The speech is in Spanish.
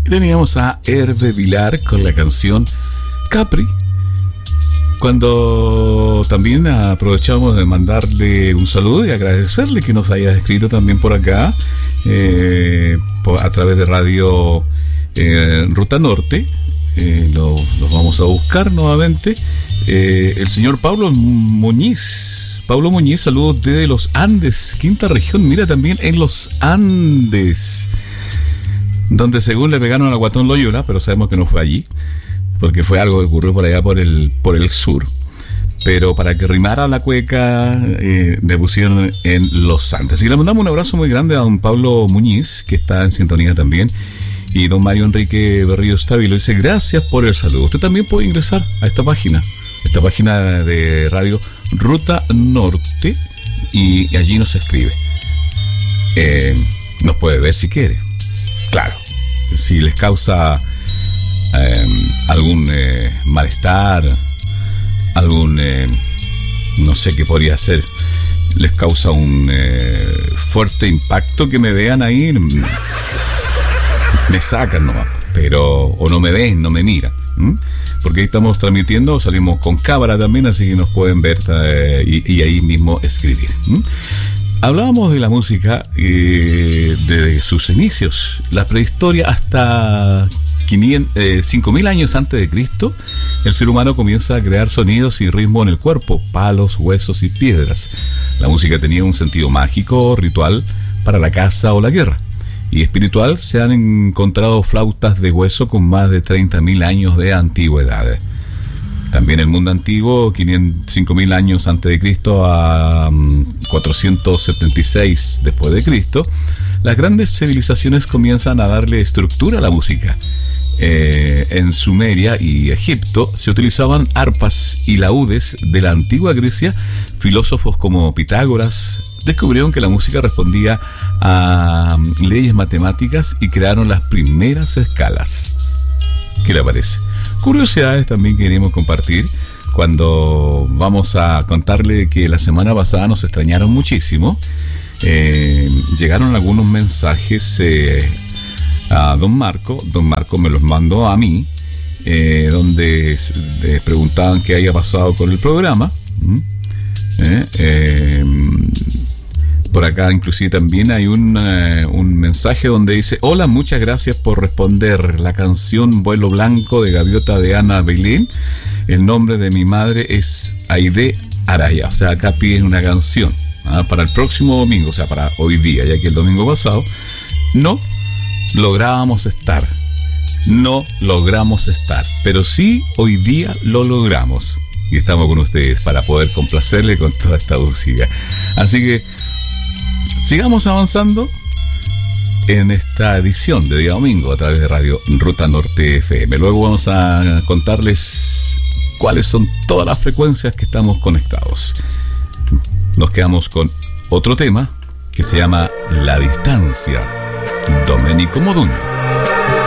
Teníamos a Hervé Vilar con la canción Capri. Cuando también aprovechamos de mandarle un saludo y agradecerle que nos haya escrito también por acá, a través de Radio Ruta Norte. Los vamos a buscar nuevamente. El señor Pablo Muñiz, saludos desde los Andes, quinta región. Mira, también en los Andes, donde según le pegaron a Guatón Loyola, pero sabemos que no fue allí, porque fue algo que ocurrió por allá por el sur. Pero para que rimara la cueca, le pusieron en los Andes. Y le mandamos un abrazo muy grande a don Pablo Muñiz, que está en sintonía también. Y don Mario Enrique Berrío Stávilo dice: gracias por el saludo. Usted también puede ingresar a esta página de Radio Ruta Norte, y allí nos escribe. Nos puede ver si quiere. Claro, si les causa algún malestar, algún no sé qué podría ser, les causa un fuerte impacto que me vean ahí, me sacan nomás, o no me ven, no me miran, porque ahí estamos transmitiendo, salimos con cámara también, así que nos pueden ver y ahí mismo escribir. Hablábamos de la música desde sus inicios, la prehistoria hasta 5.000 años antes de Cristo. El ser humano comienza a crear sonidos y ritmo en el cuerpo, palos, huesos y piedras. La música tenía un sentido mágico, ritual para la caza o la guerra, y espiritual. Se han encontrado flautas de hueso con más de 30.000 años de antigüedad. También el mundo antiguo, 5.000 años antes de Cristo a 476 después de Cristo, las grandes civilizaciones comienzan a darle estructura a la música. En Sumeria y Egipto se utilizaban arpas y laúdes. De la antigua Grecia, filósofos como Pitágoras descubrieron que la música respondía a leyes matemáticas y crearon las primeras escalas. ¿Qué le parece? Curiosidades también queremos compartir cuando vamos a contarle que la semana pasada nos extrañaron muchísimo. Llegaron algunos mensajes a don Marco me los mandó a mí, donde preguntaban qué haya pasado con el programa. Por acá inclusive también hay un mensaje donde dice: hola, muchas gracias por responder la canción Vuelo Blanco de Gaviota de Ana Belén. El nombre de mi madre es Aide Araya. O sea, acá piden una canción para el próximo domingo, o sea, para hoy día, ya que el domingo pasado no logramos estar, pero sí hoy día lo logramos y estamos con ustedes para poder complacerle con toda esta música. Así que sigamos avanzando en esta edición de día domingo a través de Radio Ruta Norte FM. Luego vamos a contarles cuáles son todas las frecuencias que estamos conectados. Nos quedamos con otro tema que se llama La Distancia, Domenico Modugno.